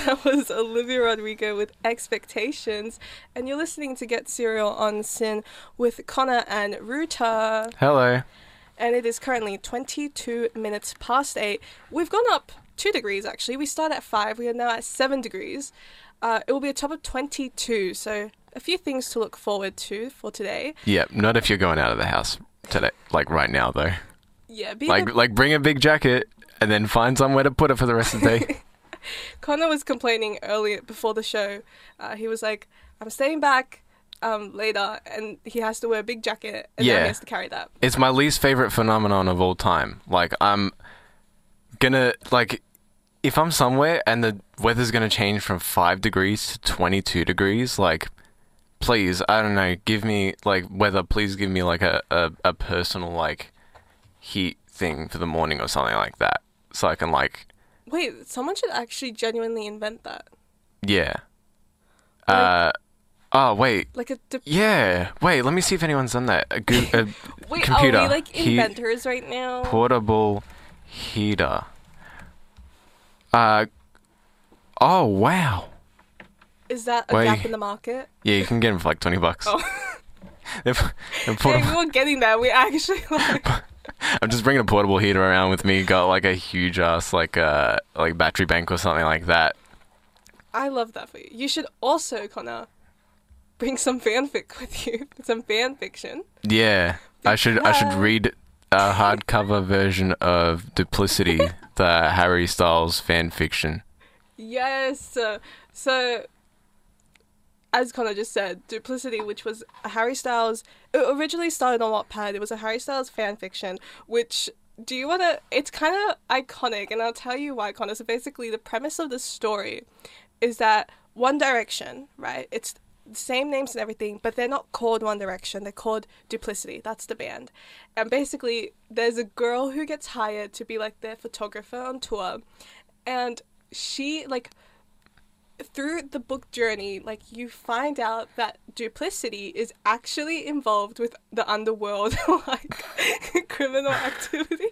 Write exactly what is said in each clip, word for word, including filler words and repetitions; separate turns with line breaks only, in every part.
That was Olivia Rodrigo with Expectations. And you're listening to Get Serial on Sin with Connor and Ruta.
Hello.
And it is currently twenty-two minutes past eight. We've gone up two degrees, actually. We started at five. We are now at seven degrees. Uh, it will be a top of twenty-two, so a few things to look forward to for today.
Yeah, not if you're going out of the house today, like right now, though.
Yeah, be
like
the-
like bring a big jacket and then find somewhere to put it for the rest of the day.
Connor was complaining earlier before the show. Uh, he was like, I'm staying back um, later, and he has to wear a big jacket, and
Yeah.
now he has to carry that.
It's my least favorite phenomenon of all time. Like, I'm gonna, like, if I'm somewhere and the weather's gonna change from five degrees to twenty-two degrees, like, please, I don't know, give me, like, weather, please give me, like, a, a, a personal, like, heat thing for the morning or something like that. So I can, like...
Wait, someone should actually genuinely invent that.
Yeah.
Like-
uh... Oh, wait.
Like a... De-
Yeah. Wait, let me see if anyone's done that. A, go- a
Wait,
computer.
are we like
Heat-
inventors right now?
Portable heater. Uh... Oh, wow.
Is that a
Wait.
gap in the market?
Yeah, you can get them for like twenty bucks.
Oh.
They're, they're
Hey,
portable.
we were getting there. We actually like...
I'm just bringing a portable heater around with me. Got like a huge ass like uh like battery bank or something like that.
I love that for you. You should also, Connor, bring some fanfic with you. Some fan fiction.
Yeah, I should I should
Because-
read a hardcover version of Duplicity, the Harry Styles fan fiction.
Yes. Uh, so, as Connor just said, Duplicity, which was a Harry Styles... It originally started on Wattpad. It was a Harry Styles fan fiction, which... Do you want to... It's kind of iconic, and I'll tell you why, Connor. So basically, the premise of the story is that One Direction, right? It's the same names and everything, but they're not called One Direction. They're called Duplicity. That's the band. And basically, there's a girl who gets hired to be, like, their photographer on tour, and she, like... Through the book journey, like, you find out that Duplicity is actually involved with the underworld, like, criminal activity.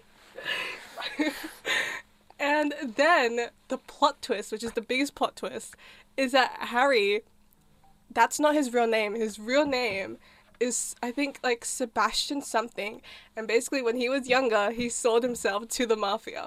And then the plot twist, which is the biggest plot twist, is that Harry, that's not his real name. His real name is, I think, like, Sebastian something. And basically, when he was younger, he sold himself to the mafia.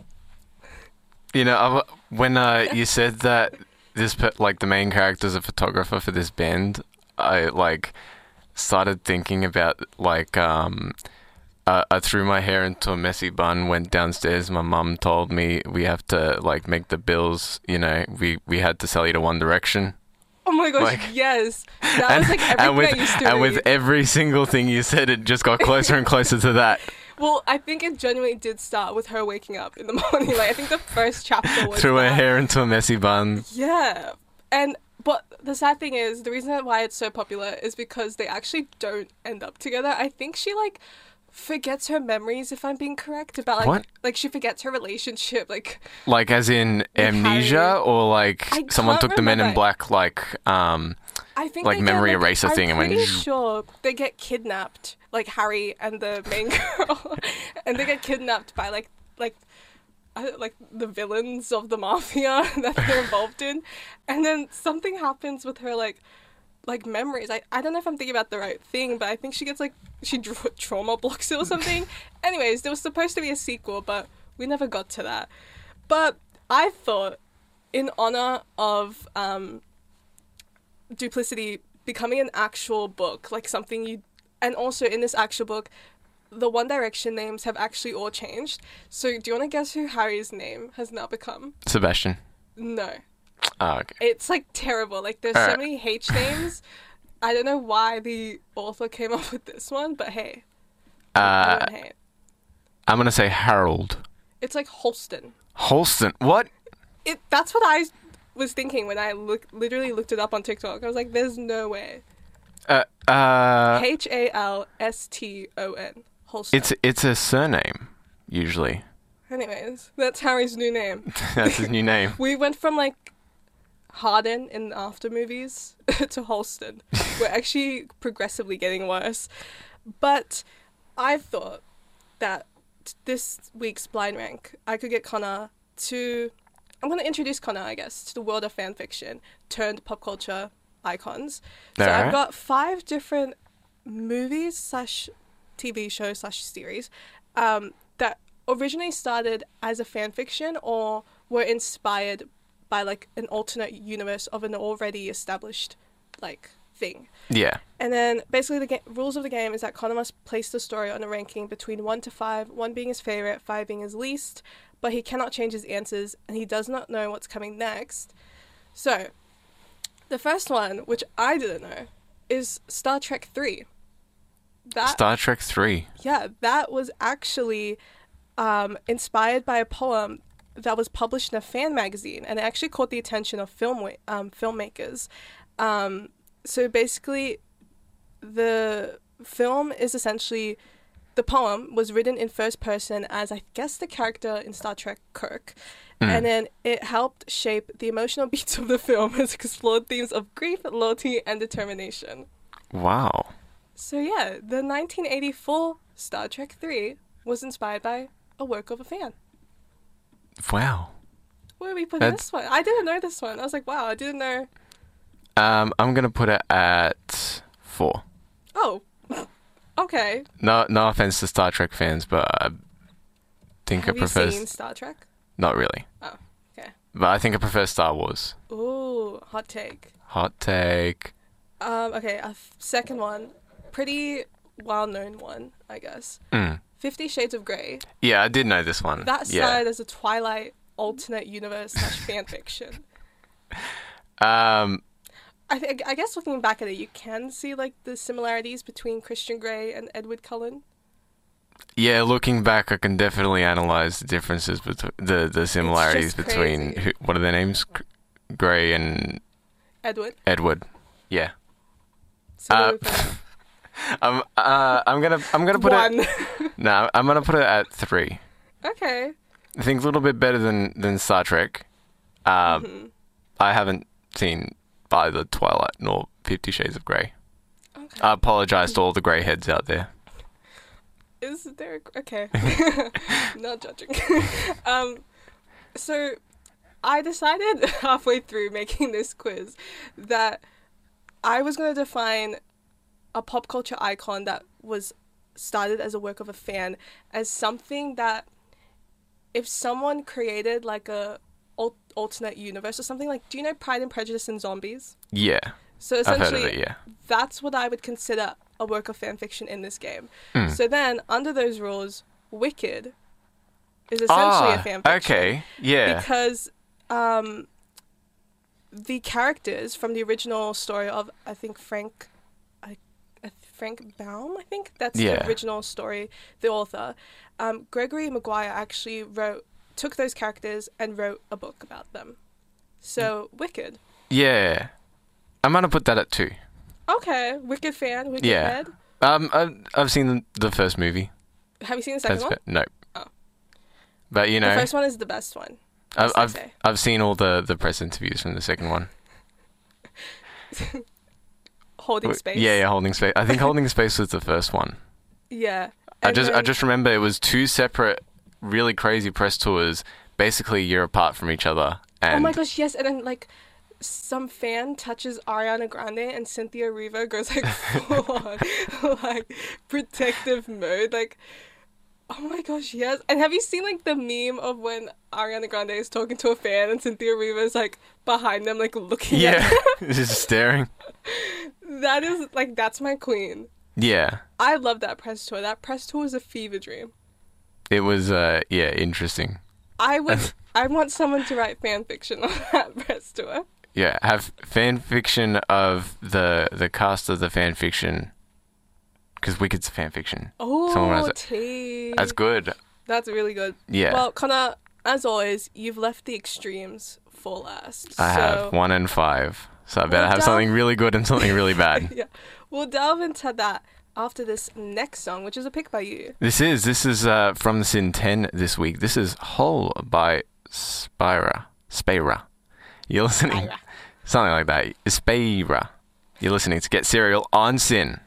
You know, I, when uh, you said that this pe- like the main character is a photographer for this band, I like started thinking about like um uh, I threw my hair into a messy bun, went downstairs, my mum told me we have to like make the bills, you know, we we had to sell you to One Direction.
Oh my gosh,
Like-
yes. That was like everything
and with
I used to
and
read.
with every single thing you said, it just got closer and closer to that.
Well, I think it genuinely did start with her waking up in the morning. Like, I think the first chapter was
Threw her
that.
hair into a messy bun.
Yeah. And, but the sad thing is, the reason why it's so popular is because they actually don't end up together. I think she, like, forgets her memories, if I'm being correct, about, like,
What?
like she forgets her relationship, like,
Like as in amnesia,
Harry.
or like
I
someone
can't
took the Men in
remember.
Black like um
I think
Like
they get,
memory
like,
eraser
I'm
thing and
pretty
when-
sure they get kidnapped, like Harry and the main girl, and they get kidnapped by like like I don't- like the villains of the mafia that they're involved in, and then something happens with her like like memories. I I don't know if I'm thinking about the right thing, but I think she gets like she dra- trauma blocks it or something. Anyways, there was supposed to be a sequel, but we never got to that. But I thought, in honor of um. Duplicity becoming an actual book, like something you, and also in this actual book, the One Direction names have actually all changed. So do you want to guess who Harry's name has now become?
Sebastian.
No.
Oh, okay.
It's like terrible. Like there's so
Alright.
many H names. I don't know why the author came up with this one, but hey. I
Uh,
don't hate.
I'm gonna say Harold
It's like Holston.
Holston. What?
It that's what I was thinking when I look literally looked it up on TikTok. I was like, there's no way.
Uh, uh,
H A L S T O N. Holston.
it's it's a surname usually.
Anyways, that's Harry's new name.
That's his new name.
We went from like Harden in the after movies to Holston. We're actually progressively getting worse. But I thought that this week's blind rank, I could get Connor to I'm going to introduce Connor, I guess, to the world of fan fiction turned pop culture icons. So
Alright.
I've got five different movies slash T V shows slash series um, that originally started as a fan fiction or were inspired by like an alternate universe of an already established like thing.
Yeah.
And then basically the ga- rules of the game is that Connor must place the story on a ranking between one to five, one being his favorite, five being his least, but he cannot change his answers and he does not know what's coming next. So, the first one, which I didn't know, is Star Trek three. That
Star Trek three.
yeah, that was actually um, inspired by a poem that was published in a fan magazine, and it actually caught the attention of film wa- um, filmmakers. Um, so basically, the film is essentially the poem was written in first person as I guess the character in Star Trek Kirk,
Mm.
and then it helped shape the emotional beats of the film as it explored themes of grief, loyalty, and determination.
Wow.
So yeah, the nineteen eighty-four Star Trek three was inspired by a work of a fan.
Wow.
Where are we putting
That's-
this one? I didn't know this one. I was like, wow, I didn't know.
Um, I'm gonna put it at four.
Oh, okay.
No, no offense to Star Trek fans, but I think
Have
I
you
prefer.
seen Star Trek?
Not really.
Oh, okay.
But I think I prefer Star Wars.
Ooh, hot take.
Hot take.
Um, okay, a f- second one, pretty well-known one, I guess.
Mm.
Fifty Shades of Grey.
Yeah, I did know this one.
That
yeah.
started as a Twilight alternate universe slash fan fiction.
Um.
I think I guess looking back at it, you can see like the similarities between Christian Grey and Edward Cullen.
Yeah, looking back, I can definitely analyze the differences between the the similarities
just
between
crazy.
who, what are their names, G- Gray and
Edward.
Edward. Yeah.
So
Uh,
we put
I'm uh I'm gonna I'm gonna put
one.
it. No, I'm gonna put it at three.
Okay.
I think a little bit better than than Star Trek. Um,
Mhm.
I haven't seen either Twilight nor Fifty Shades of Grey.
Okay.
I apologize to all the grey heads out there.
Is there a... okay? Not judging. um, so I decided halfway through making this quiz that I was going to define a pop culture icon that was started as a work of a fan as something that if someone created like a al- alternate universe or something like, do you know Pride and Prejudice and Zombies?
Yeah,
So
I've heard of
essentially,
it. Yeah.
that's what I would consider a work of fan fiction in this game.
Mm.
So then, under those rules, Wicked is essentially
Ah,
a fan fiction.
okay. Yeah.
Because um, the characters from the original story of, I think, Frank... I, I, Frank Baum, I think? That's
Yeah.
the original story, the author. Um, Gregory Maguire actually wrote, took those characters and wrote a book about them. So, Wicked.
Yeah. I'm gonna put that at two.
Okay, Wicked fan, Wicked
Yeah.
head.
Um, I've, I've seen the, the first movie.
Have you seen the second
That's
one?
fa- no.
Oh.
But you know,
The first one is the best one.
I've
as they
I've,
say.
I've seen all the, the press interviews from the second one.
Holding
W-
space.
Yeah, yeah, Holding Space. I think Holding Space was the first one.
Yeah.
I
And
just I
then-
just remember it was two separate, really crazy press tours. Basically, a year apart from each other. And
Oh my gosh, yes, and then like some fan touches Ariana Grande and Cynthia Erivo goes like full on like protective mode. Like, oh my gosh, yes. And have you seen like the meme of when Ariana Grande is talking to a fan and Cynthia Erivo is like behind them, like looking
yeah,
at
just staring.
them? That is like that's my queen.
Yeah,
I love that press tour. That press tour was a fever dream.
it was. Uh, yeah, interesting.
I would. I want someone to write fan fiction on that press tour.
Yeah, have fan fiction of the the cast of the fan fiction, because Wicked's fan fiction. Someone has
Oh,
it.
tea.
That's good.
That's really good.
Yeah,
Well, Connor, as always, you've left the extremes for last.
I
so
have one and five, so I better
Well
have
done.
something really good and something really bad.
yeah, we'll delve into that after this next song, which is a pick by you.
This is this is uh, from the Sin ten this week. This is Whole by Spira. Spira. You're listening.
Spira.
Something like that. Spira. You're listening to Get Serial on Sin.